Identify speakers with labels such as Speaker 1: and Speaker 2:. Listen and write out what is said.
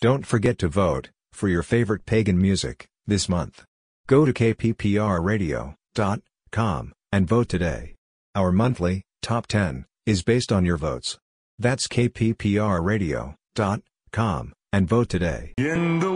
Speaker 1: Don't forget to vote for your favorite pagan music this month. Go to kpprradio.com and vote today. Our monthly Top 10 is based on your votes. That's kpprradio.com and vote today.